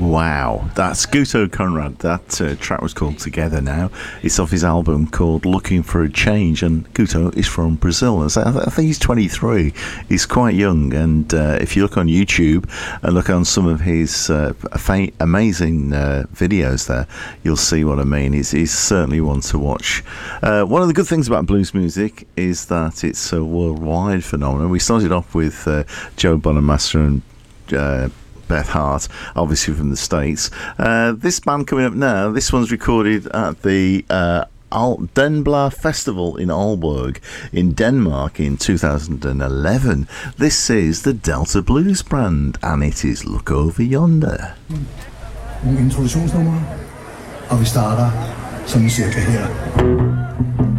Wow, that's Guto Conrad. That track was called Together Now. It's off his album called Looking for a Change, and Guto is from Brazil. I think he's 23. He's quite young, and if you look on YouTube and look on some of his amazing videos there, you'll see what I mean. He's certainly one to watch. One of the good things about blues music is that it's a worldwide phenomenon. We started off with Joe Bonamassa and Beth Hart, obviously from the States. This band coming up now, this one's recorded at the Denbla Festival in Aalborg in Denmark in 2011. This is the Delta Blues Band, and it is Look Over Yonder. Nogle introduktionsnumre, og vi starter sådan cirka her.